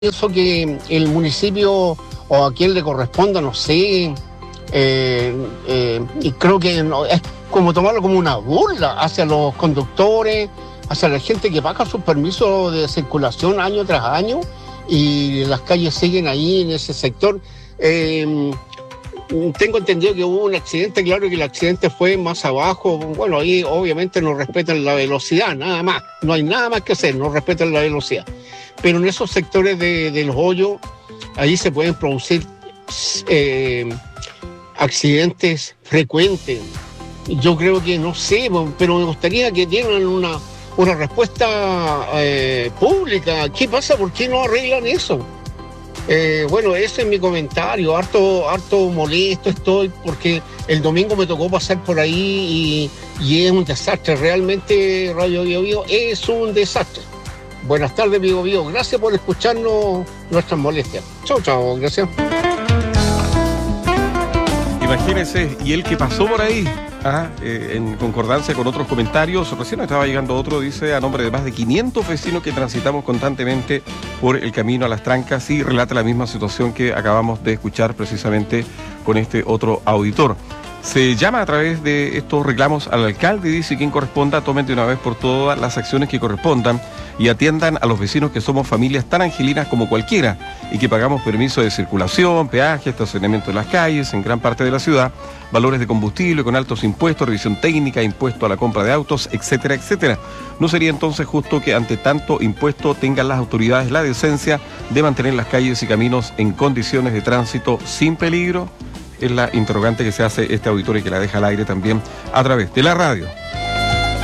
pienso que el municipio o a quien le corresponda, no sé, y creo que es como tomarlo como una burla hacia los conductores, hacia la gente que paga sus permisos de circulación año tras año y las calles siguen ahí en ese sector. Tengo entendido que hubo un accidente, claro que el accidente fue más abajo. Bueno, ahí obviamente no respetan la velocidad, nada más. No hay nada más que hacer, no respetan la velocidad. Pero en esos sectores de los hoyos, ahí se pueden producir accidentes frecuentes. Yo creo que, no sé, pero me gustaría que dieran una respuesta pública. ¿Qué pasa? ¿Por qué no arreglan eso? Bueno, ese es mi comentario. Harto molesto estoy porque el domingo me tocó pasar por ahí y es un desastre. Realmente Radio Bio Bio es un desastre. Buenas tardes, Bio Bio. Gracias por escucharnos nuestras molestias. Chao, gracias. Imagínense, y el que pasó por ahí, en concordancia con otros comentarios, recién estaba llegando otro, dice, a nombre de más de 500 vecinos que transitamos constantemente por el camino a Las Trancas, y relata la misma situación que acabamos de escuchar precisamente con este otro auditor. Se llama a través de estos reclamos al alcalde y dice: quien corresponda, tomen de una vez por todas las acciones que correspondan y atiendan a los vecinos, que somos familias tan angelinas como cualquiera y que pagamos permiso de circulación, peaje, estacionamiento en las calles, en gran parte de la ciudad, valores de combustible con altos impuestos, revisión técnica, impuesto a la compra de autos, etcétera, etcétera. ¿No sería entonces justo que ante tanto impuesto tengan las autoridades la decencia de mantener las calles y caminos en condiciones de tránsito sin peligro? Es la interrogante que se hace este auditorio y que la deja al aire también a través de la radio.